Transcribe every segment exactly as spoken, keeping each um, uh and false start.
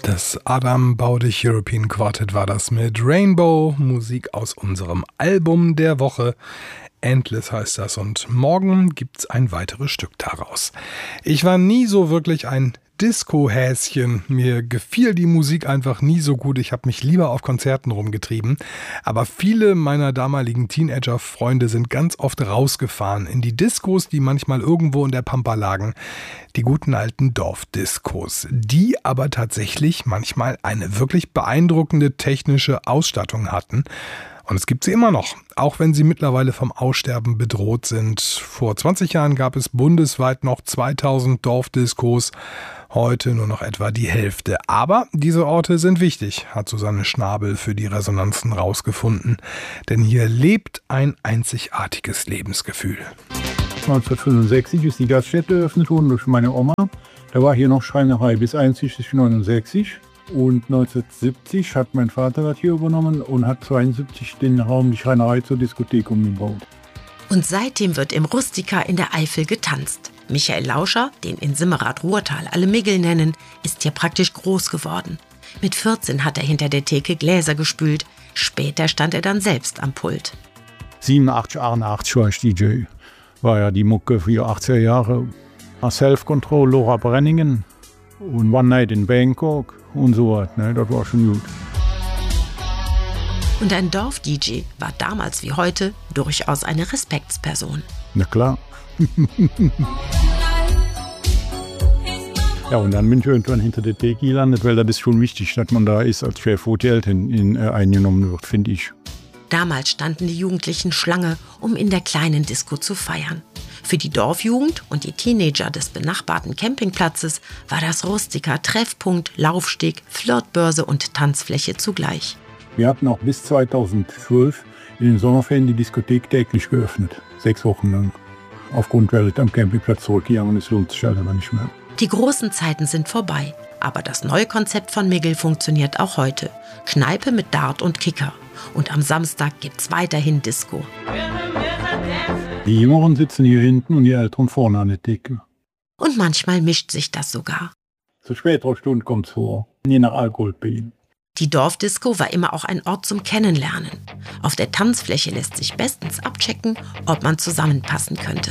Das Adam Baudig European Quartet war das mit Rainbow, Musik aus unserem Album der Woche. Endless heißt das und morgen gibt's ein weiteres Stück daraus. Ich war nie so wirklich ein Disco-Häschen. Mir gefiel die Musik einfach nie so gut. Ich habe mich lieber auf Konzerten rumgetrieben. Aber viele meiner damaligen Teenager-Freunde sind ganz oft rausgefahren in die Discos, die manchmal irgendwo in der Pampa lagen. Die guten alten Dorfdiscos, die aber tatsächlich manchmal eine wirklich beeindruckende technische Ausstattung hatten. Und es gibt sie immer noch, auch wenn sie mittlerweile vom Aussterben bedroht sind. Vor zwanzig Jahren gab es bundesweit noch zweitausend Dorfdiscos, heute nur noch etwa die Hälfte. Aber diese Orte sind wichtig, hat Susanne Schnabel für die Resonanzen rausgefunden. Denn hier lebt ein einzigartiges Lebensgefühl. neunzehnhundertfünfundsechzig ist die Gaststätte eröffnet worden durch meine Oma. Da war hier noch Schreinerei bis einundsiebzig, neunundsechzig. Und neunzehnhundertsiebzig hat mein Vater das hier übernommen und hat zweiundsiebzig den Raum, die Schreinerei, zur Diskothek umgebaut. Und seitdem wird im Rustika in der Eifel getanzt. Michael Lauscher, den in Simmerath-Ruhrtal alle Miggeln nennen, ist hier praktisch groß geworden. Mit vierzehn hat er hinter der Theke Gläser gespült. Später stand er dann selbst am Pult. siebenundachtzig, achtundachtzig war ich D J. War ja die Mucke für die achtziger Jahre. Self-Control, Laura Brenningen und One Night in Bangkok und so was. Ne? Das war schon gut. Und ein Dorf-D J war damals wie heute durchaus eine Respektsperson. Na klar. Ja, und dann bin ich irgendwann hinter der Theke gelandet, weil das ist schon wichtig, dass man da ist, als Chef wo die Eltern in, äh, eingenommen wird, finde ich. Damals standen die Jugendlichen Schlange, um in der kleinen Disco zu feiern. Für die Dorfjugend und die Teenager des benachbarten Campingplatzes war das Rustika Treffpunkt, Laufsteg, Flirtbörse und Tanzfläche zugleich. Wir hatten auch bis zweitausendzwölf in den Sommerferien die Diskothek täglich geöffnet. Sechs Wochen lang. Aufgrund, weil es am Campingplatz zurückgegangen ist, lohnt sich halt aber nicht mehr. Die großen Zeiten sind vorbei. Aber das neue Konzept von Miggel funktioniert auch heute. Kneipe mit Dart und Kicker. Und am Samstag gibt's weiterhin Disco. Die Jüngeren sitzen hier hinten und die Älteren vorne an der Theke. Und manchmal mischt sich das sogar. Zu späterer Stunde kommt's vor, je nach Alkoholpegel. Die Dorfdisco war immer auch ein Ort zum Kennenlernen. Auf der Tanzfläche lässt sich bestens abchecken, ob man zusammenpassen könnte.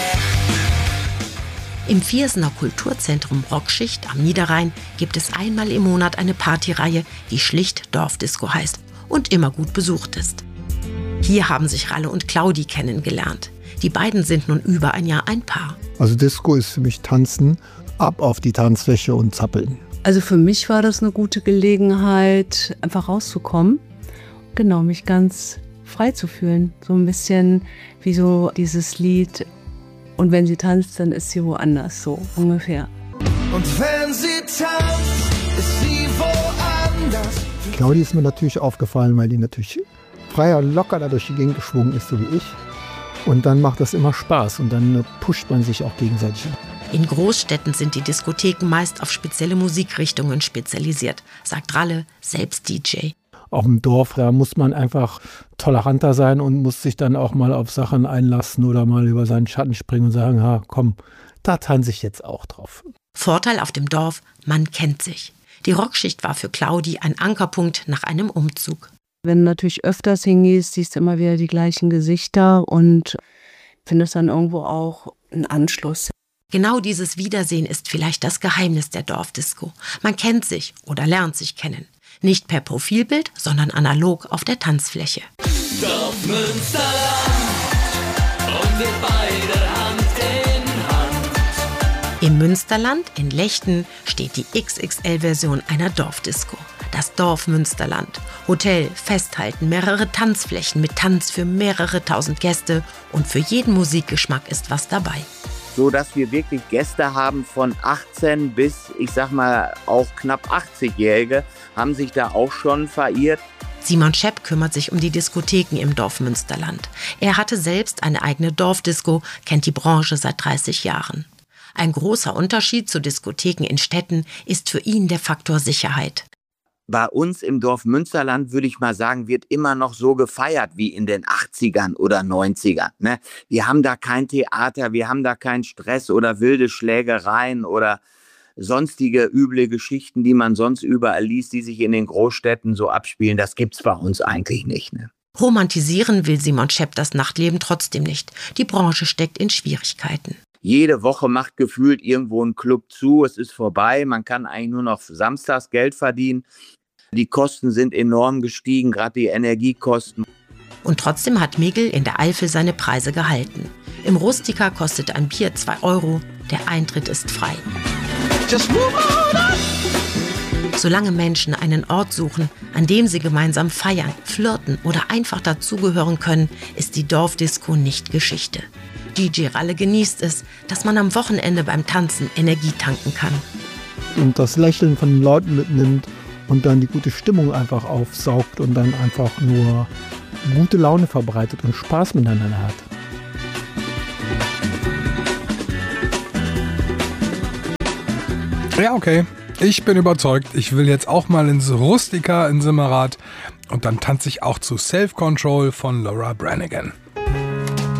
Im Viersener Kulturzentrum Rockschicht am Niederrhein gibt es einmal im Monat eine Partyreihe, die schlicht Dorfdisco heißt und immer gut besucht ist. Hier haben sich Ralle und Claudi kennengelernt. Die beiden sind nun über ein Jahr ein Paar. Also Disco ist für mich Tanzen, ab auf die Tanzfläche und zappeln. Also für mich war das eine gute Gelegenheit, einfach rauszukommen. Genau, mich ganz frei zu fühlen. So ein bisschen wie so dieses Lied. Und wenn sie tanzt, dann ist sie woanders, so ungefähr. Und wenn sie tanzt, ist sie woanders. Claudi ist mir natürlich aufgefallen, weil die natürlich freier, locker da durch die Gegend geschwungen ist, so wie ich. Und dann macht das immer Spaß und dann pusht man sich auch gegenseitig. In Großstädten sind die Diskotheken meist auf spezielle Musikrichtungen spezialisiert, sagt Ralle, selbst D J. Auf dem Dorf, da muss man einfach toleranter sein und muss sich dann auch mal auf Sachen einlassen oder mal über seinen Schatten springen und sagen, ha, komm, da tanze ich jetzt auch drauf. Vorteil auf dem Dorf, man kennt sich. Die Rockschicht war für Claudi ein Ankerpunkt nach einem Umzug. Wenn du natürlich öfters hingehst, siehst du immer wieder die gleichen Gesichter und findest dann irgendwo auch einen Anschluss. Genau dieses Wiedersehen ist vielleicht das Geheimnis der Dorfdisco. Man kennt sich oder lernt sich kennen. Nicht per Profilbild, sondern analog auf der Tanzfläche. Dorf Münsterland und wir beide Hand in Hand. Im Münsterland, in Lechten, steht die X X L-Version einer Dorfdisco. Das Dorf Münsterland. Hotel, Festhalten, mehrere Tanzflächen mit Tanz für mehrere tausend Gäste und für jeden Musikgeschmack ist was dabei. So dass wir wirklich Gäste haben von achtzehn bis, ich sag mal, auch knapp achtzig-Jährige, haben sich da auch schon verirrt. Simon Schepp kümmert sich um die Diskotheken im Dorf Münsterland. Er hatte selbst eine eigene Dorfdisco, kennt die Branche seit dreißig Jahren. Ein großer Unterschied zu Diskotheken in Städten ist für ihn der Faktor Sicherheit. Bei uns im Dorf Münsterland, würde ich mal sagen, wird immer noch so gefeiert wie in den achtzigern oder neunzigern. Ne? Wir haben da kein Theater, wir haben da keinen Stress oder wilde Schlägereien oder sonstige üble Geschichten, die man sonst überall liest, die sich in den Großstädten so abspielen, das gibt's bei uns eigentlich nicht, ne? Romantisieren will Simon Schepp das Nachtleben trotzdem nicht. Die Branche steckt in Schwierigkeiten. Jede Woche macht gefühlt irgendwo ein Club zu, es ist vorbei, man kann eigentlich nur noch samstags Geld verdienen. Die Kosten sind enorm gestiegen, gerade die Energiekosten. Und trotzdem hat Migl in der Eifel seine Preise gehalten. Im Rustica kostet ein Bier zwei Euro, der Eintritt ist frei. Just move on up. Solange Menschen einen Ort suchen, an dem sie gemeinsam feiern, flirten oder einfach dazugehören können, ist die Dorfdisco nicht Geschichte. D J Ralle genießt es, dass man am Wochenende beim Tanzen Energie tanken kann. Und das Lächeln von den Leuten mitnimmt und dann die gute Stimmung einfach aufsaugt und dann einfach nur gute Laune verbreitet und Spaß miteinander hat. Ja, okay. Ich bin überzeugt, ich will jetzt auch mal ins Rustica in Simmerath und dann tanze ich auch zu Self Control von Laura Branigan.